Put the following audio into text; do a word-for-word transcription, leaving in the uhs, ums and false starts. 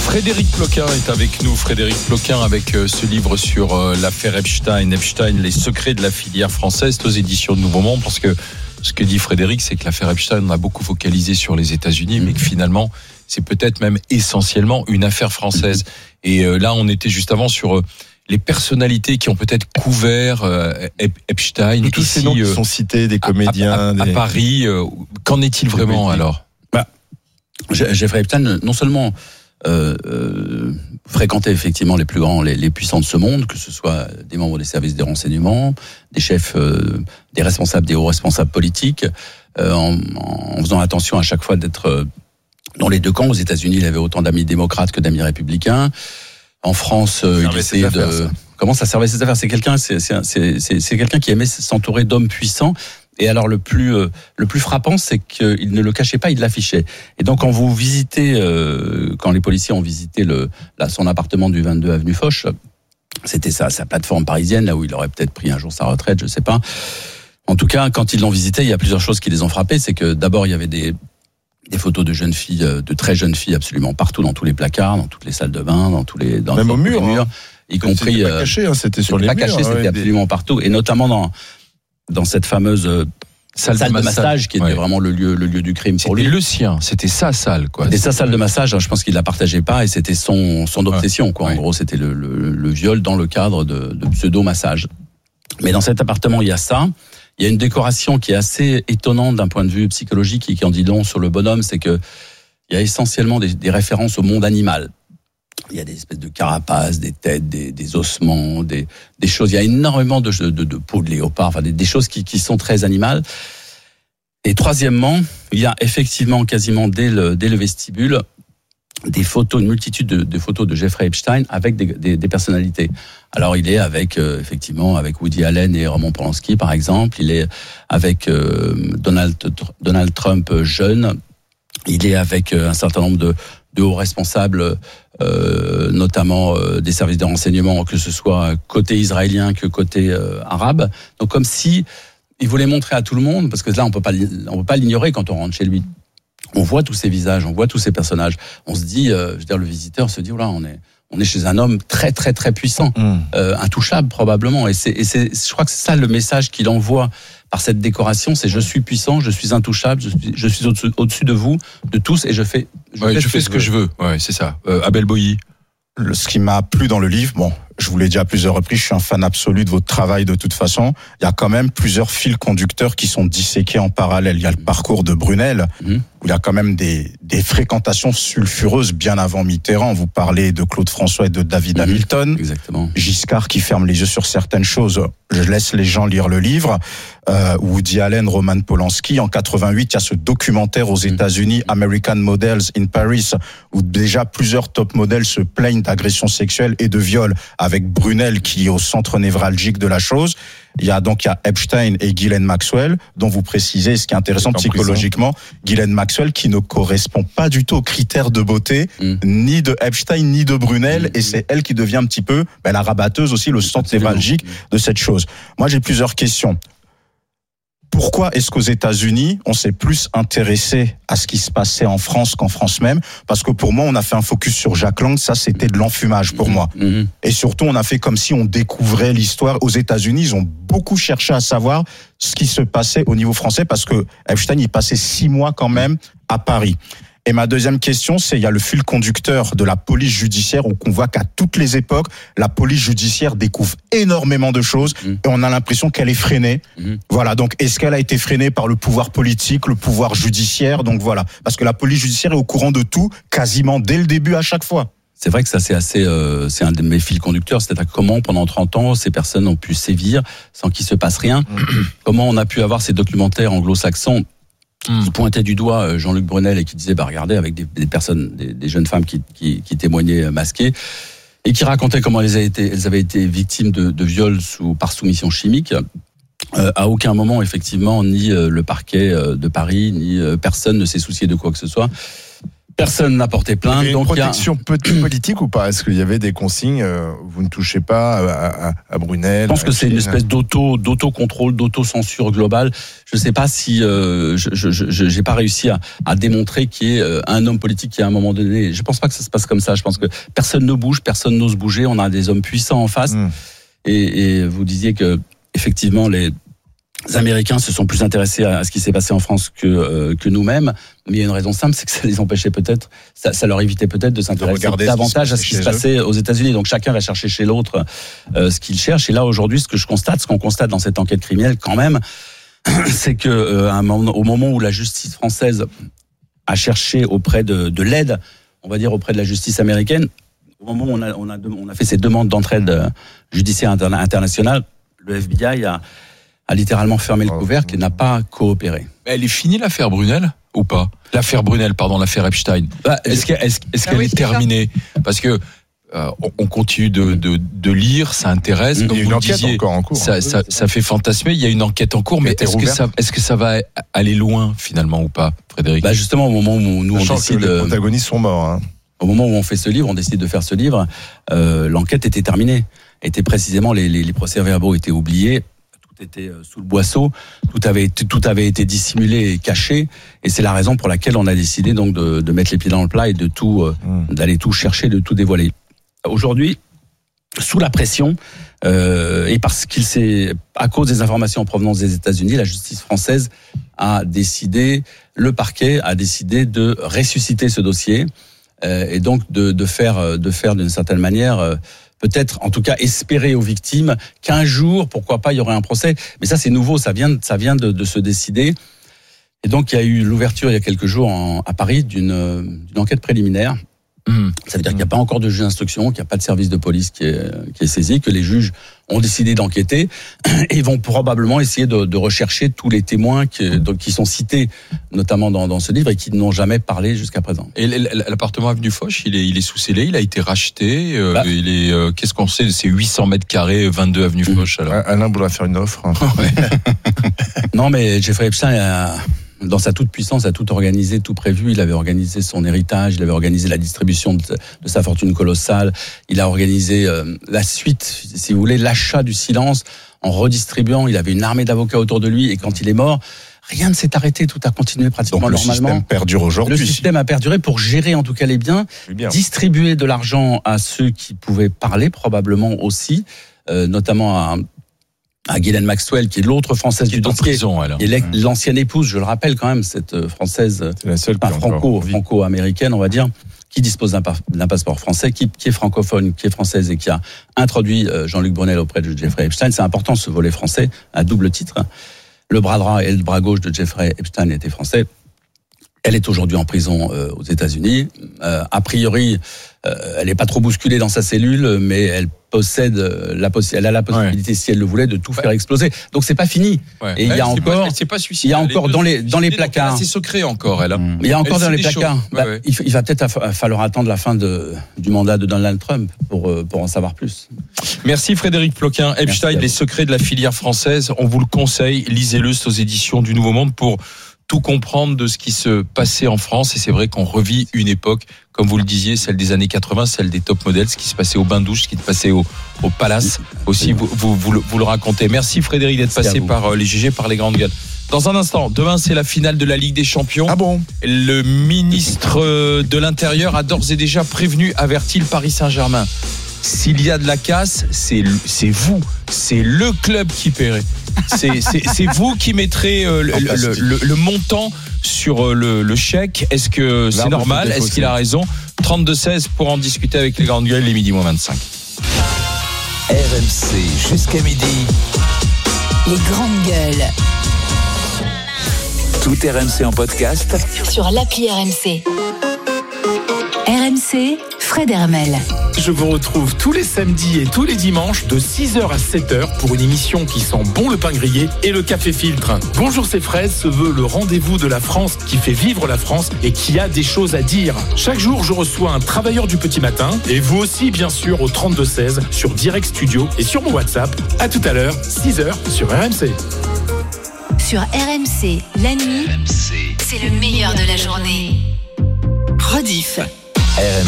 Frédéric Ploquin est avec nous. Frédéric Ploquin avec euh, ce livre sur euh, l'affaire Epstein. Epstein, les secrets de la filière française, aux éditions de Nouveau Monde. Parce que ce que dit Frédéric, c'est que l'affaire Epstein, on a beaucoup focalisé sur les États-Unis, mais que finalement, c'est peut-être même essentiellement une affaire française. Et euh, là, on était juste avant sur euh, les personnalités qui ont peut-être couvert euh, Epstein. Tous ces noms qui sont cités, des comédiens. À, à, à, des... à Paris, euh, qu'en est-il vraiment alors ? Bah, Jeffrey Epstein, non seulement euh, euh, fréquentait effectivement les plus grands, les, les puissants de ce monde, que ce soit des membres des services des renseignements, des chefs, euh, des responsables, des hauts responsables politiques, euh, en, en faisant attention à chaque fois d'être euh, dans les deux camps. Aux États-Unis, il avait autant d'amis démocrates que d'amis républicains. En France, euh, il essayait de... Affaires, comment ça servait ses affaires ? C'est quelqu'un, c'est, c'est, c'est, c'est, c'est quelqu'un qui aimait s'entourer d'hommes puissants. Et alors le plus euh, le plus frappant, c'est qu'il ne le cachait pas, il l'affichait. Et donc quand vous visitez, euh, quand les policiers ont visité le là, son appartement du vingt-deux avenue Foch, c'était sa sa plateforme parisienne, là où il aurait peut-être pris un jour sa retraite, je sais pas. En tout cas, quand ils l'ont visité, il y a plusieurs choses qui les ont frappés. C'est que d'abord il y avait des des photos de jeunes filles, de très jeunes filles, absolument partout, dans tous les placards, dans toutes les salles de bain, dans tous les dans même dans au mur, les murs, hein. Y compris. C'était pas caché, hein, c'était sur les pas murs. caché, c'était ouais, absolument des... partout, et notamment dans dans cette fameuse euh, salle, salle de massage, massage qui était ouais. vraiment le lieu le lieu du crime pour c'était lui. C'était le sien, c'était sa salle quoi. C'était sa salle de massage, hein, je pense qu'il la partageait pas et c'était son son obsession ouais. quoi. En ouais. gros, c'était le, le le viol dans le cadre de, de pseudo massage. Mais dans cet appartement, il y a ça. Il y a une décoration qui est assez étonnante d'un point de vue psychologique et qui en dit long sur le bonhomme, c'est que il y a essentiellement des, des références au monde animal. Il y a des espèces de carapaces, des têtes, des, des ossements, des, des choses. Il y a énormément de, de, de peau de léopard, enfin des, des choses qui, qui sont très animales. Et troisièmement, il y a effectivement quasiment dès le, dès le vestibule des photos, une multitude de, de photos de Jeffrey Epstein avec des, des, des personnalités. Alors il est avec euh, effectivement avec Woody Allen et Roman Polanski par exemple. Il est avec euh, Donald Donald Trump jeune. Il est avec un certain nombre de, de hauts responsables, euh, notamment euh, des services de renseignement, que ce soit côté israélien que côté euh, arabe. Donc comme si il voulait montrer à tout le monde, parce que là on peut pas on peut pas l'ignorer quand on rentre chez lui. On voit tous ces visages, on voit tous ces personnages. On se dit, euh, je veux dire, le visiteur se dit, voilà, on est on est chez un homme très très très puissant, mmh. euh, intouchable probablement. Et c'est et c'est je crois que c'est ça le message qu'il envoie par cette décoration, c'est je suis puissant, je suis intouchable, je suis, je suis au-dessus, au-dessus de vous, de tous, et je fais, je ouais, fais, je fais ce que je veux. Ouais, c'est ça. Euh, Abel Boilly. Le, ce qui m'a plu dans le livre, bon, je vous l'ai dit à plusieurs reprises, je suis un fan absolu de votre travail de toute façon. Il y a quand même plusieurs fils conducteurs qui sont disséqués en parallèle. Il y a le parcours de Brunel, mmh. où il y a quand même des, des fréquentations sulfureuses bien avant Mitterrand. Vous parlez de Claude François et de David mmh. Hamilton. Exactement. Giscard qui ferme les yeux sur certaines choses. Je laisse les gens lire le livre. Euh, Woody Allen, Roman Polanski. En quatre-vingt-huit, il y a ce documentaire aux États-Unis, American Models in Paris, où déjà plusieurs top modèles se plaignent d'agressions sexuelles et de viols, avec Brunel qui est au centre névralgique de la chose. Il y a donc il y a Epstein et Ghislaine Maxwell, dont vous précisez, ce qui est intéressant psychologiquement, Ghislaine Maxwell qui ne correspond pas du tout aux critères de beauté, mmh. ni de Epstein, ni de Brunel, mmh. et c'est elle qui devient un petit peu ben, la rabatteuse aussi, le centre névralgique de cette chose. Moi, j'ai plusieurs questions. Pourquoi est-ce qu'aux États-Unis, on s'est plus intéressé à ce qui se passait en France qu'en France même ? Parce que pour moi, on a fait un focus sur Jack Lang, ça c'était de l'enfumage pour moi. Mm-hmm. Et surtout, on a fait comme si on découvrait l'histoire. Aux États-Unis, ils ont beaucoup cherché à savoir ce qui se passait au niveau français, parce que Epstein, il passait six mois quand même à Paris. Et ma deuxième question, c'est il y a le fil conducteur de la police judiciaire, où on voit qu'à toutes les époques, la police judiciaire découvre énormément de choses mmh. et on a l'impression qu'elle est freinée. Mmh. Voilà, donc est-ce qu'elle a été freinée par le pouvoir politique, le pouvoir judiciaire ? Donc voilà, parce que la police judiciaire est au courant de tout, quasiment dès le début à chaque fois. C'est vrai que ça c'est assez, euh, c'est un de mes fils conducteurs, c'est-à-dire comment pendant trente ans ces personnes ont pu sévir sans qu'il se passe rien. Mmh. Comment on a pu avoir ces documentaires anglo-saxons qui pointait du doigt Jean-Luc Brunel et qui disait bah regardez avec des, des personnes, des, des jeunes femmes qui, qui, qui témoignaient masquées et qui racontaient comment elles avaient été, elles avaient été victimes de, de viols sous, par soumission chimique. Euh, à aucun moment effectivement ni euh, le parquet euh, de Paris ni euh, personne ne s'est soucié de quoi que ce soit. Personne n'a porté plainte. Il y a une donc protection il y a... politique ou pas? Est-ce qu'il y avait des consignes, euh, vous ne touchez pas à, à, à Brunel? Je pense que c'est une espèce d'auto, d'auto-contrôle, d'auto-censure globale. Je ne sais pas si euh, je, je, je j'ai pas réussi à, à démontrer qu'il y ait un homme politique qui à un moment donné. Je pense pas que ça se passe comme ça. Je pense que personne ne bouge, personne n'ose bouger. On a des hommes puissants en face. Mmh. Et, et vous disiez que effectivement les Les Américains se sont plus intéressés à ce qui s'est passé en France que euh, que nous-mêmes, mais il y a une raison simple, c'est que ça les empêchait peut-être, ça, ça leur évitait peut-être de s'intéresser de davantage à ce qui se passait aux États-Unis. Donc chacun va chercher chez l'autre euh, ce qu'il cherche. Et là aujourd'hui, ce que je constate, ce qu'on constate dans cette enquête criminelle, quand même, c'est que euh, à un moment, au moment où la justice française a cherché auprès de, de l'aide, on va dire auprès de la justice américaine, au moment où on a on a on a fait ces demandes d'entraide judiciaire internationale, le F B I a a littéralement fermé le couvercle et n'a pas coopéré. Elle est finie l'affaire Brunel ou pas? L'affaire Brunel, pardon, l'affaire Epstein. Bah, est-ce qu'elle, est-ce, est-ce ah qu'elle oui, est terminée? Parce que euh, on continue de, de, de lire, ça intéresse. Il y a une vous enquête disiez, encore en cours. Ça, hein. ça, ça fait fantasmer. Il y a une enquête en cours, mais est-ce que, ça, est-ce que ça va aller loin finalement ou pas, Frédéric? Bah justement, au moment où nous Sachant on décide, que les protagonistes sont morts. Hein. Au moment où on fait ce livre, on décide de faire ce livre, euh, l'enquête était terminée. Était précisément les, les, les procès-verbaux étaient oubliés. Était sous le boisseau, tout avait été, tout avait été dissimulé et caché, et c'est la raison pour laquelle on a décidé donc de, de mettre les pieds dans le plat et de tout, euh, mmh. d'aller tout chercher, de tout dévoiler. Aujourd'hui, sous la pression, euh, et parce qu'il s'est, à cause des informations en provenance des États-Unis, la justice française a décidé, le parquet a décidé de ressusciter ce dossier, euh, et donc de, de faire, de faire d'une certaine manière. Euh, peut-être, en tout cas, espérer aux victimes qu'un jour, pourquoi pas, il y aurait un procès. Mais ça, c'est nouveau, ça vient, ça vient de, de se décider. Et donc, il y a eu l'ouverture, il y a quelques jours, en, à Paris, d'une, d'une enquête préliminaire. Mmh. Ça veut dire mmh. qu'il n'y a pas encore de juge d'instruction, qu'il n'y a pas de service de police qui est, qui est saisi, que les juges ont décidé d'enquêter et vont probablement essayer de, de rechercher tous les témoins qui, donc, qui sont cités, notamment dans, dans ce livre, et qui n'ont jamais parlé jusqu'à présent. Et l'appartement avenue Foch, il est, il est sous scellé, il a été racheté. Euh, bah, il est, euh, qu'est-ce qu'on sait de ces huit cents mètres carrés, vingt-deux avenue mmh. Foch alors? Alain voudrait faire une offre. Hein. Ouais. Non, mais Jeffrey Epstein a... dans sa toute puissance, a tout organisé, tout prévu. Il avait organisé son héritage, il avait organisé la distribution de, de sa fortune colossale. Il a organisé euh, la suite, si vous voulez, l'achat du silence en redistribuant. Il avait une armée d'avocats autour de lui, et quand il est mort, rien ne s'est arrêté, tout a continué pratiquement Donc, normalement. Le système perdure aujourd'hui. Le système a perduré pour gérer en tout cas les biens, bien. distribuer de l'argent à ceux qui pouvaient parler probablement aussi, euh, notamment à à Ghislaine Maxwell, qui est l'autre Française qui du dossier, prison, elle. et l'ancienne épouse, je le rappelle quand même, cette Française la seule pas franco, franco-américaine, on va dire, qui dispose d'un, d'un passeport français, qui, qui est francophone, qui est française et qui a introduit Jean-Luc Brunel auprès de Jeffrey Epstein. C'est important, ce volet français, à double titre. Le bras droit et le bras gauche de Jeffrey Epstein étaient français. Elle est aujourd'hui en prison euh, aux États-Unis. Euh, a priori, euh, elle n'est pas trop bousculée dans sa cellule, mais elle possède la possi- elle a la possibilité, ouais. si elle le voulait, de tout ouais. faire exploser. Donc c'est pas fini. Ouais. Et il y a encore, pas, pas il y a encore dans les dans les placards. C'est secret encore, elle. Mmh. Il y a encore elle, dans les placards. Bah, ouais, ouais. Il, il va peut-être falloir attendre la fin de du mandat de Donald Trump pour pour en savoir plus. Merci Frédéric Ploquin. Epstein, les secrets de la filière française. On vous le conseille. Lisez-le, c'est aux éditions du Nouveau Monde pour tout comprendre de ce qui se passait en France. Et c'est vrai qu'on revit une époque, comme vous le disiez, celle des années quatre-vingts, celle des top modèles, ce qui se passait au bain-douche, ce qui se passait au, au Palace. Aussi, vous, vous, vous, le, vous le racontez. Merci Frédéric d'être Merci passé par les G G, par les grandes gueules. Dans un instant, demain c'est la finale de la Ligue des Champions. Ah bon? Le ministre de l'Intérieur a d'ores et déjà prévenu, averti le Paris Saint-Germain. S'il y a de la casse, c'est, c'est vous, c'est le club qui paierait. C'est, c'est, c'est vous qui mettrez euh, le, le, le, le montant sur le, le chèque. Est-ce que c'est L'arbre normal? Est-ce qu'il a raison? trente-deux seize pour en discuter avec les grandes gueules, les midi moins vingt-cinq. R M C jusqu'à midi. Les grandes gueules. Tout R M C en podcast sur l'appli R M C. R M C, Fred Hermel. Je vous retrouve tous les samedis et tous les dimanches de six heures à sept heures pour une émission qui sent bon le pain grillé et le café filtre. Bonjour, c'est Fred se veut le rendez-vous de la France qui fait vivre la France et qui a des choses à dire. Chaque jour, je reçois un travailleur du petit matin et vous aussi, bien sûr, au trente-deux seize sur Direct Studio et sur mon WhatsApp. À tout à l'heure, six heures sur R M C. Sur R M C, la nuit, R M C, c'est le meilleur de la journée. rediff. R M